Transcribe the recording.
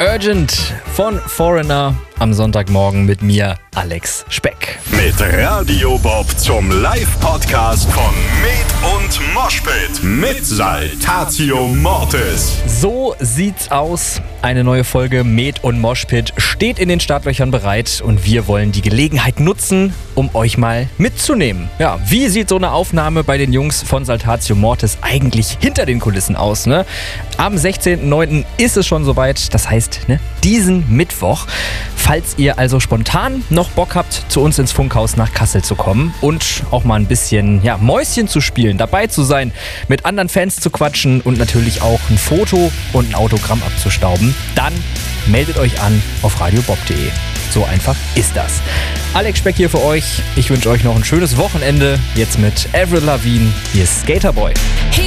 Urgent von Foreigner am Sonntagmorgen mit mir, Alex Speck. Mit Radio Bob zum Live-Podcast von Med und Moshpit mit Saltatio Mortis. So sieht's aus. Eine neue Folge Med und Moshpit steht in den Startlöchern bereit und wir wollen die Gelegenheit nutzen, um euch mal mitzunehmen. Ja, wie sieht so eine Aufnahme bei den Jungs von Saltatio Mortis eigentlich hinter den Kulissen aus, ne? Am 16.09. ist es schon soweit, das heißt, diesen Mittwoch. Falls ihr also spontan noch Bock habt, zu uns ins Funkhaus nach Kassel zu kommen und auch mal ein bisschen Mäuschen zu spielen, dabei zu sein, mit anderen Fans zu quatschen und natürlich auch ein Foto und ein Autogramm abzustauben, dann meldet euch an auf radiobob.de. So einfach ist das. Alex Speck hier für euch. Ich wünsche euch noch ein schönes Wochenende. Jetzt mit Avril Lavigne. Hier ist Skaterboy.